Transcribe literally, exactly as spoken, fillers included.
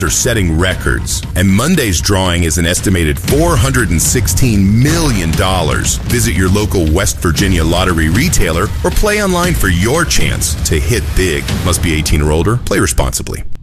are setting records, and Monday's drawing is an estimated four hundred sixteen million dollars. Visit your local West Virginia lottery retailer or play online for your chance to hit big. Must be eighteen or older. Play responsibly.